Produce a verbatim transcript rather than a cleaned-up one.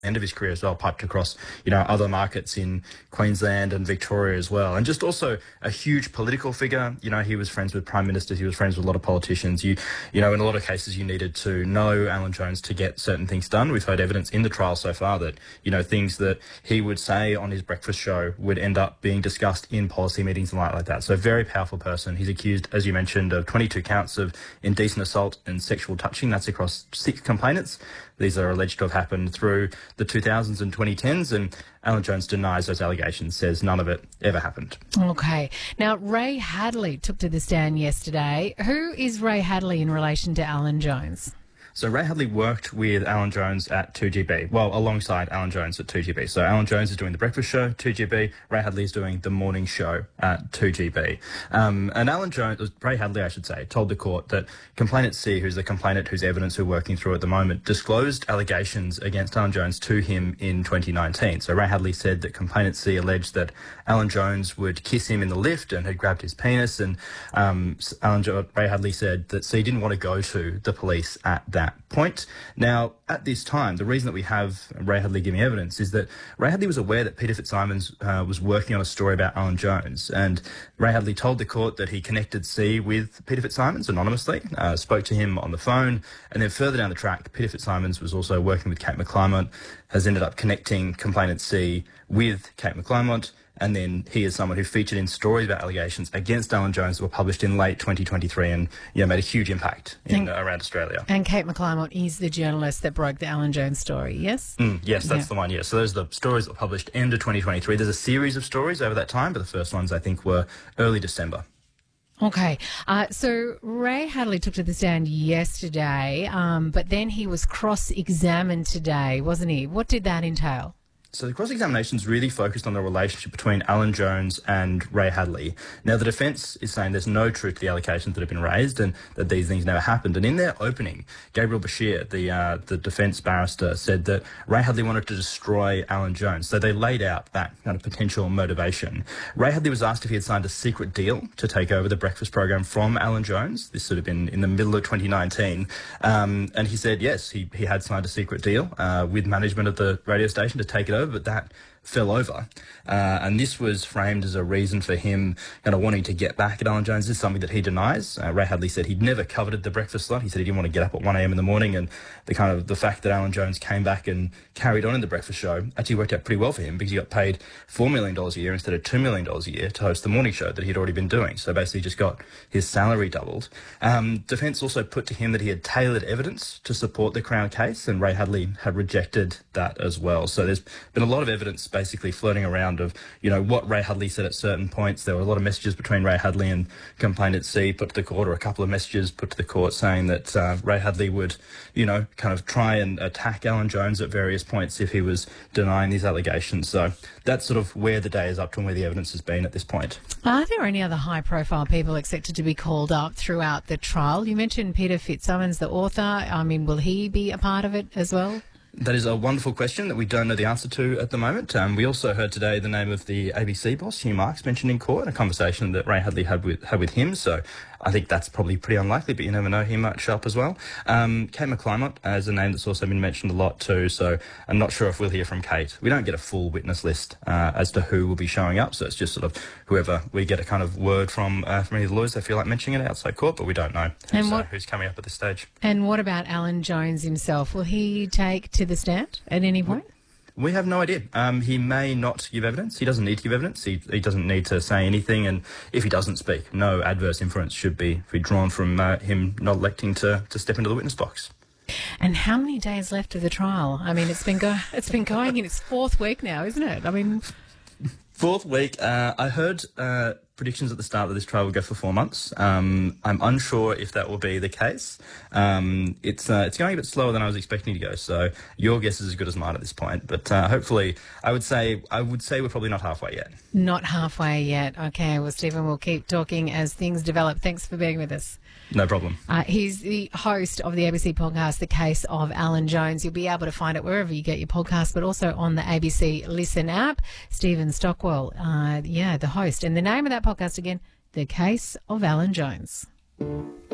end of his career as well, piped across, you know, other markets in Queensland and Victoria as well. And just also a huge political figure. You know, he was friends with prime ministers, he was friends with a lot of politicians. You, you know, in a lot of cases you needed to know Alan Jones to get certain things done. We've heard evidence in the trial so far that, you know, things that he would say on his breakfast show would end up being discussed in policy meetings and like, like that. So a very powerful person. He's accused, as you mentioned, of twenty-two counts of indecent assault and sexual touching. That's across six complainants. These are alleged to have happened through the two thousands and twenty tens, and Alan Jones denies those allegations, says none of it ever happened. Okay. Now, Ray Hadley took to the stand yesterday. Who is Ray Hadley in relation to Alan Jones? So Ray Hadley worked with Alan Jones at two G B, well, alongside Alan Jones at two G B. So Alan Jones is doing the breakfast show, two G B. Ray Hadley is doing the morning show at two G B. Um, and Alan Jones, Ray Hadley, I should say, told the court that complainant C, who's the complainant whose evidence we're working through at the moment, disclosed allegations against Alan Jones to him in twenty nineteen. So Ray Hadley said that complainant C alleged that Alan Jones would kiss him in the lift and had grabbed his penis. And um, Alan jo- Ray Hadley said that C didn't want to go to the police at that point. Now, at this time, the reason that we have Ray Hadley giving evidence is that Ray Hadley was aware that Peter Fitzsimons uh, was working on a story about Alan Jones, and Ray Hadley told the court that he connected C with Peter Fitzsimons anonymously, uh, spoke to him on the phone, and then further down the track, Peter Fitzsimons was also working with Kate McClymont, has ended up connecting complainant C with Kate McClymont, and then he is someone who featured in stories about allegations against Alan Jones that were published in late twenty twenty-three and, you know, made a huge impact in, and, uh, around Australia. And Kate McClymont is the journalist that broke the Alan Jones story, yes? Mm, yes, that's yeah. the one, yes. So those are the stories that were published end of twenty twenty-three. There's a series of stories over that time, but the first ones, I think, were early December. Okay, uh, so Ray Hadley took to the stand yesterday, um, but then he was cross-examined today, wasn't he? What did that entail? So the cross-examination is really focused on the relationship between Alan Jones and Ray Hadley. Now, the defence is saying there's no truth to the allegations that have been raised and that these things never happened. And in their opening, Gabriel Bashir, the uh, the defence barrister, said that Ray Hadley wanted to destroy Alan Jones. So they laid out that kind of potential motivation. Ray Hadley was asked if he had signed a secret deal to take over the breakfast program from Alan Jones. This would have been in the middle of twenty nineteen. Um, and he said, yes, he, he had signed a secret deal uh, with management of the radio station to take it over. But that fell over. Uh, and this was framed as a reason for him kind of wanting to get back at Alan Jones. This is something that he denies. Uh, Ray Hadley said he'd never coveted the breakfast slot. He said he didn't want to get up at one a.m. in the morning, and the kind of the fact that Alan Jones came back and carried on in the breakfast show actually worked out pretty well for him because he got paid four million dollars a year instead of two million dollars a year to host the morning show that he'd already been doing. So basically just got his salary doubled. Um, defence also put to him that he had tailored evidence to support the Crown case, and Ray Hadley had rejected that as well. So there's been a lot of evidence basically floating around of, you know, what Ray Hadley said at certain points. There were a lot of messages between Ray Hadley and complainant C put to the court, or a couple of messages put to the court saying that uh, Ray Hadley would, you know, kind of try and attack Alan Jones at various points if he was denying these allegations. So that's sort of where the day is up to and where the evidence has been at this point. Are there any other high-profile people expected to be called up throughout the trial? You mentioned Peter Fitzsimons, the author. I mean, will he be a part of it as well? That is a wonderful question that we don't know the answer to at the moment. Um, we also heard today the name of the A B C boss, Hugh Marks, mentioned in court, a conversation that Ray Hadley had with had with him. So I think that's probably pretty unlikely, but you never know, he might show up as well. Um, Kate McClymont is a name that's also been mentioned a lot too, so I'm not sure if we'll hear from Kate. We don't get a full witness list uh, as to who will be showing up, so it's just sort of whoever we get a kind of word from uh, from any of the lawyers they feel like mentioning it outside court, but we don't know who's, and what, uh, who's coming up at this stage. And what about Alan Jones himself? Will he take to the stand at any point? We have no idea. Um, he may not give evidence. He doesn't need to give evidence. He, he doesn't need to say anything. And if he doesn't speak, no adverse inference should be, be drawn from uh, him not electing to, to step into the witness box. And how many days left of the trial? I mean, it's been go- it's been going in its fourth week now, isn't it? I mean... Fourth week. Uh, I heard uh, predictions at the start that this trial will go for four months. Um, I'm unsure if that will be the case. Um, it's uh, it's going a bit slower than I was expecting to go. So your guess is as good as mine at this point. But uh, hopefully, I would say I would say we're probably not halfway yet. Not halfway yet. Okay. Well, Stephen, we'll keep talking as things develop. Thanks for being with us. No problem. Uh, he's the host of the A B C podcast, The Case of Alan Jones. You'll be able to find it wherever you get your podcast, but also on the A B C Listen app. Stephen Stockwell, uh, yeah, the host. And the name of that podcast again, The Case of Alan Jones.